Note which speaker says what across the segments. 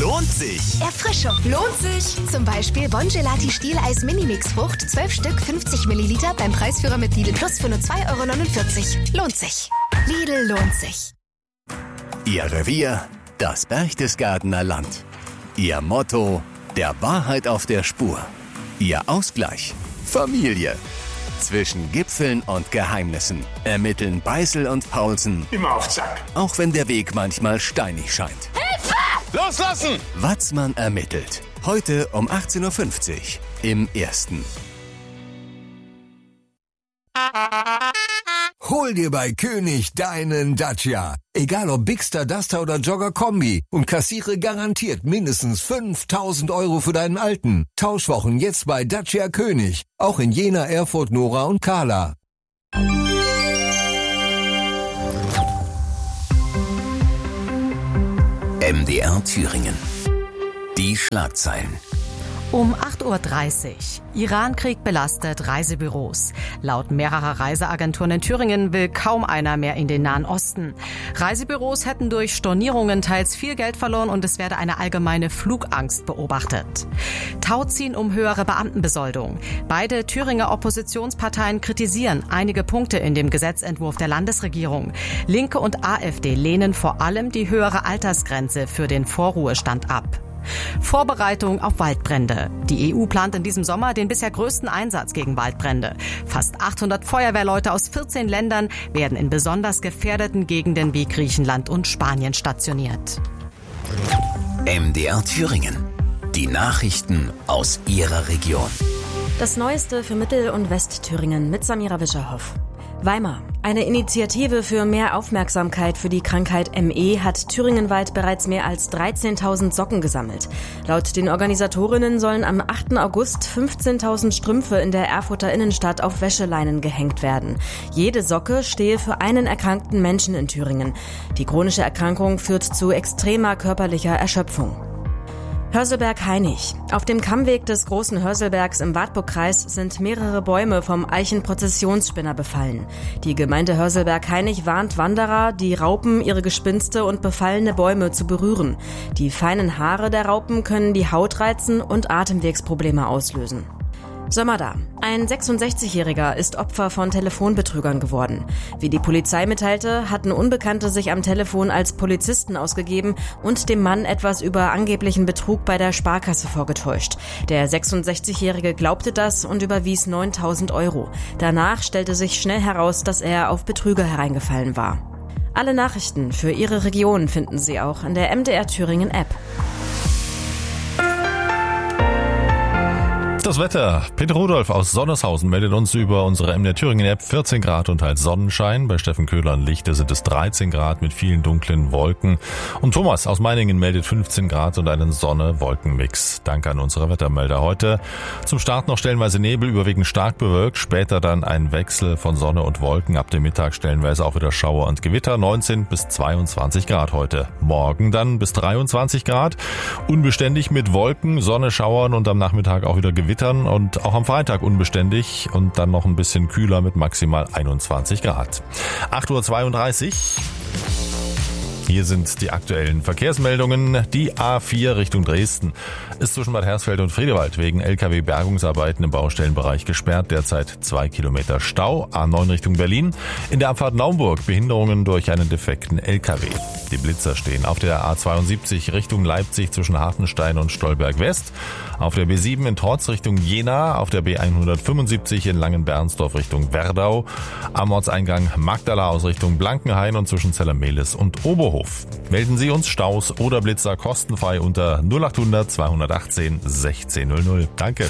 Speaker 1: lohnt sich.
Speaker 2: Erfrischung lohnt sich. Zum Beispiel Bongelati Stieleis Minimix Frucht, 12 Stück, 50 Milliliter beim Preisführer mit Lidl Plus für nur 2,49 €. Lohnt sich. Lidl lohnt sich.
Speaker 1: Ihr Revier, das Berchtesgadener Land. Ihr Motto, der Wahrheit auf der Spur. Ihr Ausgleich, Familie. Zwischen Gipfeln und Geheimnissen ermitteln Beißel und Paulsen.
Speaker 3: Immer auf Zack.
Speaker 1: Auch wenn der Weg manchmal steinig scheint.
Speaker 3: Hilfe! Loslassen!
Speaker 1: Watzmann ermittelt. Heute um 18:50 Uhr im Ersten.
Speaker 4: Hol dir bei König deinen Dacia. Egal ob Bigster, Duster oder Jogger Kombi. Und kassiere garantiert mindestens 5.000 € für deinen alten. Tauschwochen jetzt bei Dacia König. Auch in Jena, Erfurt, Nora und Kahla.
Speaker 1: MDR Thüringen. Die Schlagzeilen.
Speaker 5: Um 8:30 Uhr. Irankrieg belastet Reisebüros. Laut mehrerer Reiseagenturen in Thüringen will kaum einer mehr in den Nahen Osten. Reisebüros hätten durch Stornierungen teils viel Geld verloren und es werde eine allgemeine Flugangst beobachtet. Tauziehen um höhere Beamtenbesoldung. Beide Thüringer Oppositionsparteien kritisieren einige Punkte in dem Gesetzentwurf der Landesregierung. Linke und AfD lehnen vor allem die höhere Altersgrenze für den Vorruhestand ab. Vorbereitung auf Waldbrände. Die EU plant in diesem Sommer den bisher größten Einsatz gegen Waldbrände. Fast 800 Feuerwehrleute aus 14 Ländern werden in besonders gefährdeten Gegenden wie Griechenland und Spanien stationiert.
Speaker 1: MDR Thüringen. Die Nachrichten aus Ihrer Region.
Speaker 6: Das Neueste für Mittel- und Westthüringen mit Samira Wischerhoff. Weimar. Eine Initiative für mehr Aufmerksamkeit für die Krankheit ME hat thüringenweit bereits mehr als 13.000 Socken gesammelt. Laut den Organisatorinnen sollen am 8. August 15.000 Strümpfe in der Erfurter Innenstadt auf Wäscheleinen gehängt werden. Jede Socke stehe für einen erkrankten Menschen in Thüringen. Die chronische Erkrankung führt zu extremer körperlicher Erschöpfung. Hörselberg-Hainich. Auf dem Kammweg des Großen Hörselbergs im Wartburgkreis sind mehrere Bäume vom Eichenprozessionsspinner befallen. Die Gemeinde Hörselberg-Hainich warnt Wanderer, die Raupen, ihre Gespinste und befallene Bäume zu berühren. Die feinen Haare der Raupen können die Haut reizen und Atemwegsprobleme auslösen. Sömmerda. Ein 66-Jähriger ist Opfer von Telefonbetrügern geworden. Wie die Polizei mitteilte, hatten Unbekannte sich am Telefon als Polizisten ausgegeben und dem Mann etwas über angeblichen Betrug bei der Sparkasse vorgetäuscht. Der 66-Jährige glaubte das und überwies 9.000 €. Danach stellte sich schnell heraus, dass er auf Betrüger hereingefallen war. Alle Nachrichten für Ihre Region finden Sie auch in der MDR Thüringen App.
Speaker 7: Das Wetter. Peter Rudolph aus Sonnershausen meldet uns über unsere MDR Thüringen App 14 Grad und teils Sonnenschein. Bei Steffen Köhler in Lichte sind es 13 Grad mit vielen dunklen Wolken. Und Thomas aus Meiningen meldet 15 Grad und einen Sonne-Wolken-Mix. Danke an unsere Wettermelder heute. Zum Start noch stellenweise Nebel, überwiegend stark bewölkt. Später dann ein Wechsel von Sonne und Wolken. Ab dem Mittag stellenweise auch wieder Schauer und Gewitter. 19 bis 22 Grad heute. Morgen dann bis 23 Grad. Unbeständig mit Wolken, Sonne, Schauern und am Nachmittag auch wieder Gewitter. Und auch am Freitag unbeständig und dann noch ein bisschen kühler mit maximal 21 Grad. 8:32 Uhr. Hier sind die aktuellen Verkehrsmeldungen. Die A4 Richtung Dresden ist zwischen Bad Hersfeld und Friedewald wegen LKW-Bergungsarbeiten im Baustellenbereich gesperrt. Derzeit 2 Kilometer Stau. A9 Richtung Berlin. In der Abfahrt Naumburg Behinderungen durch einen defekten LKW. Die Blitzer stehen auf der A72 Richtung Leipzig zwischen Hartenstein und Stolberg West. Auf der B7 in Torz Richtung Jena. Auf der B175 in Langenbernsdorf Richtung Werdau. Am Ortseingang Magdala aus Richtung Blankenhain und zwischen Zellermehlis und Oberhof. Melden Sie uns Staus oder Blitzer kostenfrei unter 0800 218 1600. Danke.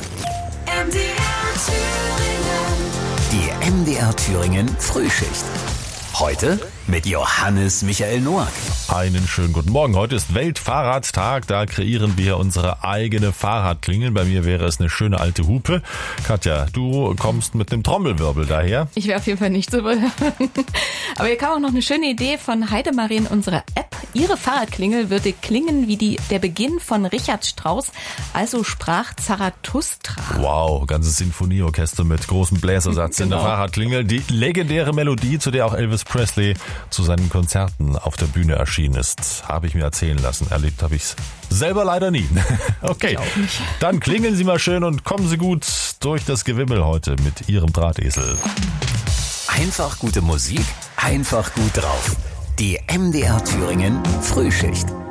Speaker 1: Die MDR Thüringen Frühschicht. Heute mit Johannes Michael Noack.
Speaker 7: Einen schönen guten Morgen. Heute ist Weltfahrradtag. Da kreieren wir unsere eigene Fahrradklingel. Bei mir wäre es eine schöne alte Hupe. Katja, du kommst mit einem Trommelwirbel daher.
Speaker 8: Ich wäre auf jeden Fall nicht so. Aber hier kam auch noch eine schöne Idee von Heidemarie in unserer App. Ihre Fahrradklingel würde klingen wie der Beginn von Richard Strauss, also sprach Zarathustra.
Speaker 7: Wow, ganzes Sinfonieorchester mit großem Bläsersatz in der Fahrradklingel. Die legendäre Melodie, zu der auch Elvis Presley zu seinen Konzerten auf der Bühne erschienen ist, habe ich mir erzählen lassen. Erlebt habe ich es selber leider nie. Okay, dann klingeln Sie mal schön und kommen Sie gut durch das Gewimmel heute mit Ihrem Drahtesel.
Speaker 1: Einfach gute Musik, einfach gut drauf. Die MDR Thüringen Frühschicht.